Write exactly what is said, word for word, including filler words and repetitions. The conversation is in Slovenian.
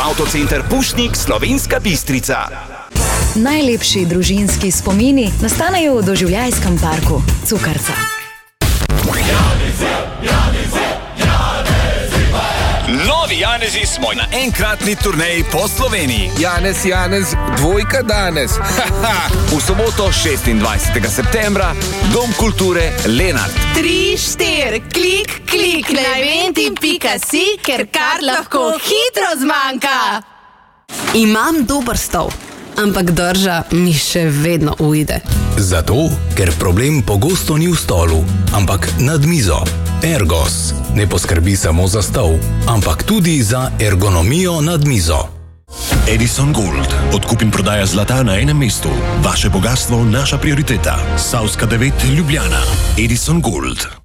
Avtocenter Pušnik Slovenska Bistrica. Najlepši družinski spomini nastanejo v doživljajskem parku Cukrca. Novi Janezi smo na enkratni turneji po Sloveniji. Janez, Janez, dvojka danes. V soboto šestindvajsetega septembra, Dom kulture Lenart. Tri, štir, klik, klik na eventi pika si, ker kar lahko hitro zmanjka. Imam dober stol, ampak drža mi še vedno ujde. Zato, ker problem pogosto ni v stolu, ampak nad mizo. Ergos ne poskrbi samo za stol, ampak tudi za ergonomijo nad mizo. Edison Gold. Odkup in prodaja zlata na enem mestu. Vaše bogastvo, naša prioriteta. Savska devet, Ljubljana. Edison Gold.